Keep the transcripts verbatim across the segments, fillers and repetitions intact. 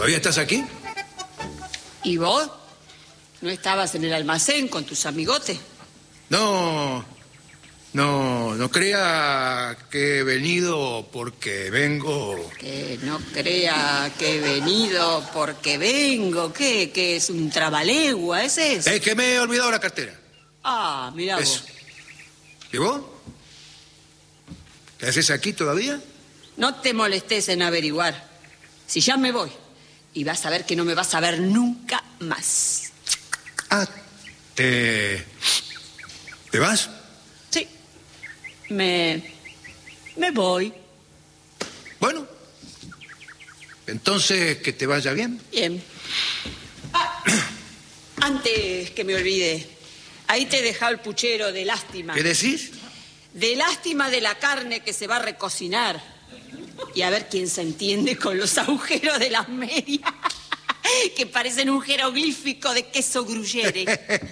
¿Todavía estás aquí? ¿Y vos? ¿No estabas en el almacén con tus amigotes? No, no, no crea que he venido porque vengo... Que no crea que he venido porque vengo. ¿Qué? ¿Que es un trabalegua? ¿Es eso? Es que me he olvidado la cartera. Ah, mirá vos. Eso. ¿Y vos? ¿Qué haces aquí todavía? No te molestes en averiguar. Si ya me voy, y vas a ver que no me vas a ver nunca más. Ah, ¿te... ¿te vas? Sí. Me... me voy. Bueno. Entonces, que te vaya bien. Bien. Ah, antes que me olvide, ahí te he dejado el puchero de lástima. ¿Qué decís? De lástima de la carne que se va a recocinar. Y a ver quién se entiende con los agujeros de las medias, que parecen un jeroglífico de queso gruyere.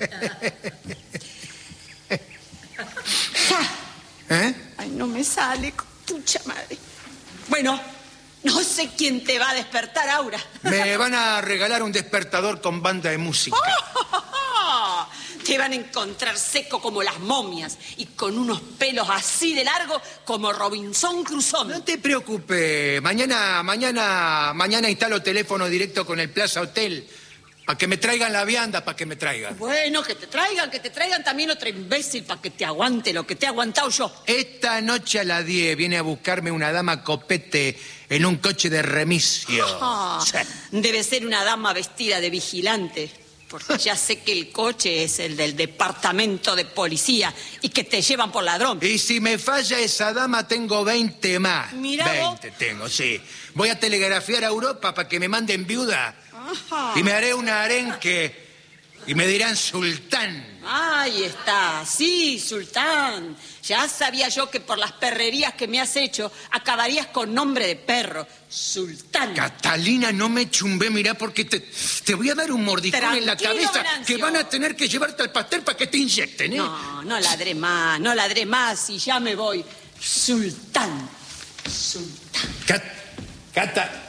¿Eh? Ay, no me sale, pucha madre. Bueno, no sé quién te va a despertar, Aura. Me van a regalar un despertador con banda de música. ¡Oh! Te van a encontrar seco como las momias y con unos pelos así de largo como Robinson Crusoe. No te preocupes. Mañana, mañana, mañana instalo teléfono directo con el Plaza Hotel. Para que me traigan la vianda, para que me traigan. Bueno, que te traigan, que te traigan también otro imbécil para que te aguante lo que te he aguantado yo. Esta noche a las diez viene a buscarme una dama copete en un coche de remisio. Ah, debe ser una dama vestida de vigilante. Porque ya sé que el coche es el del departamento de policía y que te llevan por ladrón. Y si me falla esa dama, tengo veinte más. Mira vos. veinte tengo, sí. Voy a telegrafiar a Europa para que me manden viuda. Ajá. Y me haré una arenque y me dirán sultán. Ahí está, sí, sultán. Ya sabía yo que por las perrerías que me has hecho acabarías con nombre de perro. Sultán. Catalina, no me chumbé, mirá, porque te, te voy a dar un mordicón Tranquilo, en la cabeza. Venancio. Que van a tener que llevarte al pastel para que te inyecten, ¿eh? No, no ladré más, no ladré más y ya me voy. Sultán. Sultán. Cat, Cata.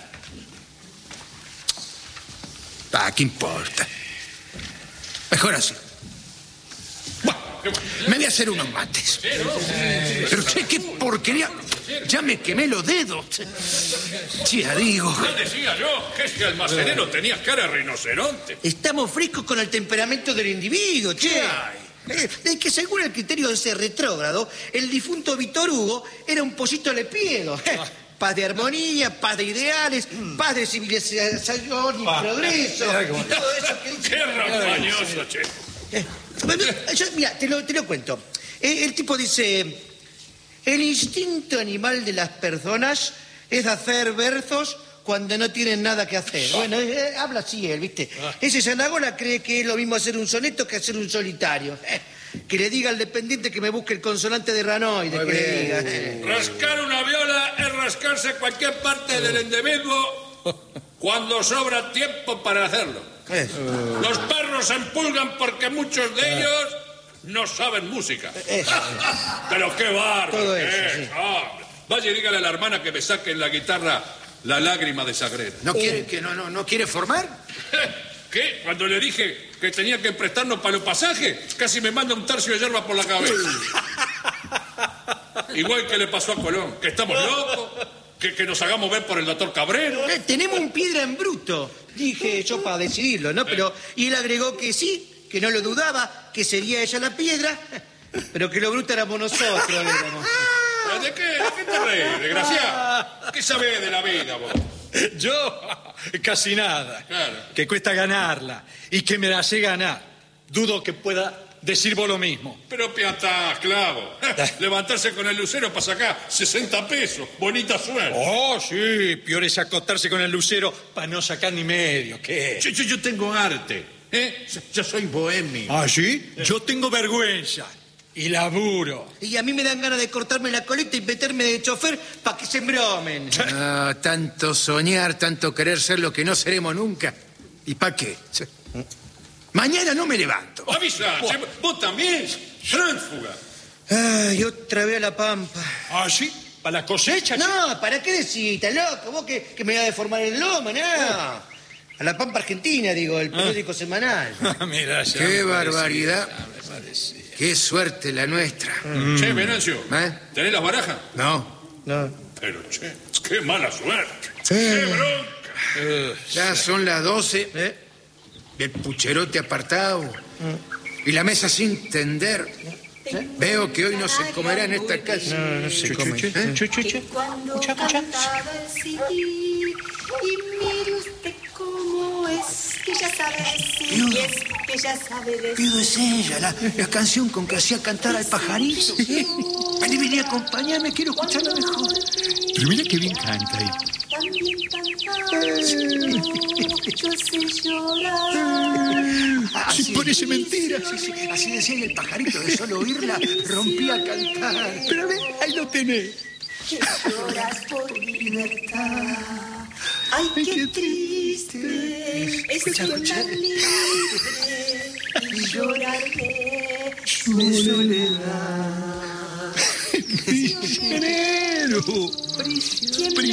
Ah, ¿qué importa? Mejor así. Bueno, me voy a hacer unos mates. Pero, che, qué porquería. Ya me quemé los dedos. Ya digo. Ya decía yo que ese almacenero tenía cara de rinoceronte. Estamos frescos con el temperamento del individuo, che. ¿Qué hay? Eh, Es que según el criterio de ese retrógrado, el difunto Víctor Hugo era un pollito lepiedo. Eh, Paz de armonía, paz de ideales, paz de civilización y progreso. Y todo eso que dice. Qué rampañoso, che. Eh, bueno, yo, mira, te lo, te lo cuento. Eh, el tipo dice: el instinto animal de las personas es hacer versos cuando no tienen nada que hacer. Bueno, eh, habla así él, ¿viste? Ese Zanagola cree que es lo mismo hacer un soneto que hacer un solitario. Eh, que le diga al dependiente que me busque el consonante de ranoide, que le diga. eh. Rascar una viola es rascarse cualquier parte del individuo cuando sobra tiempo para hacerlo. Eso. Los perros se empulgan porque muchos de ellos no saben música. Eso. Pero qué bárbaro. Todo que eso, es, sí. hombre. Vaya y dígale a la hermana que me saque en la guitarra La lágrima de Sagrera. ¿No quiere, que no, no, no quiere formar? ¿Qué? Cuando le dije que tenía que prestarnos para los pasajes, casi me manda un tercio de hierba por la cabeza. Igual que le pasó a Colón, que estamos locos, que, que nos hagamos ver por el doctor Cabrero. Eh, tenemos un piedra en bruto, dije yo para decidirlo, ¿no? Pero, y él agregó que sí, que no lo dudaba, que sería ella la piedra, pero que lo bruto éramos nosotros. Éramos. ¿De qué? ¿De qué te reís, desgraciado? ¿Qué sabés de la vida, vos? Yo, casi nada. Claro. Que cuesta ganarla y que me la sé ganar. Dudo que pueda decir vos lo mismo. Pero piatá, clavo. Levantarse con el lucero para sacar sesenta pesos. Bonita suerte. Oh, sí, peor es acotarse con el lucero para no sacar ni medio. ¿Qué? Yo, yo, yo tengo arte. ¿eh? Yo soy bohemio. ¿Ah, sí? Yo tengo vergüenza y laburo. Y a mí me dan ganas de cortarme la colita y meterme de chofer para que se embromen. Ah, tanto soñar, tanto querer ser lo que no seremos nunca. ¿Y para qué? Mañana no me levanto. Avisa, che, vos también. Tránsfuga. Ay, otra vez a la pampa. ¿Ah, sí? para la cosecha. No, ¿para qué decís? ¿Estás loco? ¿Vos que, que me vas a deformar el lomo? No. A la Pampa Argentina, digo, el periódico semanal. Mira, ya Qué me barbaridad. parecía, ya me parecía. Qué suerte la nuestra. Mm. Che, Venancio, ¿Eh? ¿tenés las barajas? No. No. Pero, che, qué mala suerte. ¡Qué bronca! Uh, Ya son las doce. ¿Eh? El pucherote apartado. Y la mesa sin tender. Veo que hoy no se comerá en esta casa. No, no se come. che, ¿Eh? che, che, che. Cuando Escucha, escucha. cantaba el sí, y mire usted cómo es, que ya sabe decir, y es que ya sabe decir. Pido es ella, la, la canción con que hacía cantar al pajarito. Vení, vení, acompáñame, quiero escucharla mejor. Pero mira qué bien canta ahí. También cantaba, yo sé llorar. Así Sí, parece es. mentira. Sí, sí, así decía y el pajarito, de solo oírla, rompía a cantar. Pero a ver, ahí lo tenés. Que lloras por libertad. Ay, qué triste es ser tan libre y lloraré su soledad. Prisionero. ¿Quién